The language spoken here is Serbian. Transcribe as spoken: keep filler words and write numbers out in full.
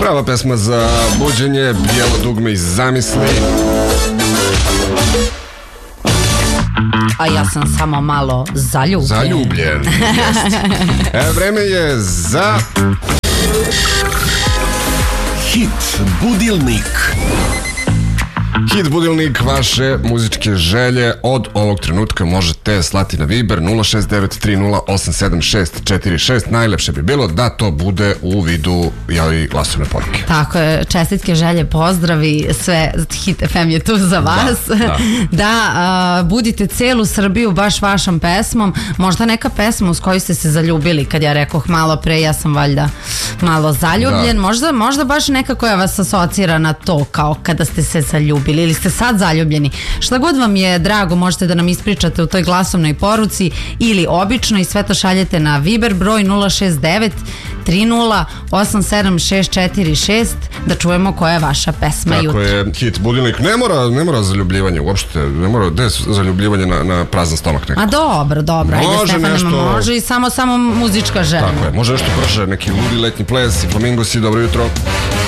Prava pesma za buđenje, bijelo dugme iz zamisli. A ja sam samo malo zaljubljen. Zaljubljen, jest. E, vreme je za... Hit budilnik. Hit budilnik, vaše muzičke želje od ovog trenutka možete slati na Viber nula šest devet tri nula osam sedam šest četiri šest. Najlepše bi bilo da to bude u vidu jeli, glasovne poruke. Tako je, čestitke, želje, pozdravi, sve Hit F M je tu za vas. Da, da. da a, budite celu Srbiju baš vašom pesmom. Možda neka pesma uz koju ste se zaljubili, kad ja rekoh malo pre, ja sam valjda malo zaljubljen. Da. Možda, možda baš neka koja vas asocira na to kao kada ste se zaljubili ili ste sad zaljubljeni. Šta god vam je drago, možete da nam ispričate u toj glasovnoj poruci ili obično i sve to šaljete na Viber broj nula šest devet tri nula osam sedam šest četiri šest da čujemo koja je vaša pesma Tako jutro. je, hit budilnik. Ne mora, ne mora zaljubljivanje uopšte, ne mora, gde je zaljubljivanje na, na prazan stomak neko? A dobro, dobro, ajde Stefane, nešto... može i samo, samo muzička želja. Tako je, može nešto brže, neki ludi letnji ples i flamingosi, dobro jutro.